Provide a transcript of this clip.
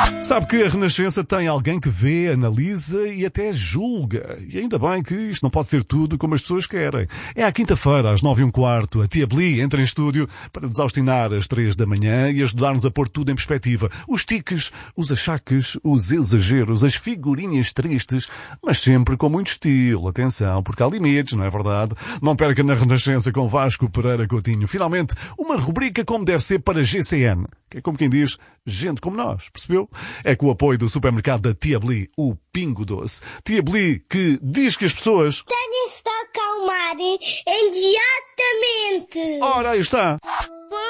Sabe que a Renascença tem alguém que vê, analisa e até julga. E ainda bem que isto não pode ser tudo como as pessoas querem. É à quinta-feira, às 9h15, a Tia Bli entra em estúdio para desaustinar às 3 da manhã e ajudar-nos a pôr tudo em perspectiva. Os tiques, os achaques, os exageros, as figurinhas tristes, mas sempre com muito estilo. Atenção, porque há limites, não é verdade? Não perca na Renascença com Vasco Pereira Coutinho. Finalmente, uma rubrica como deve ser para GCN. Que é como quem diz, gente como nós, percebeu? É com o apoio do supermercado da Tia Bli, o Pingo Doce. Tia Bli, que diz que as pessoas devem se acalmarem imediatamente. Ora, aí está.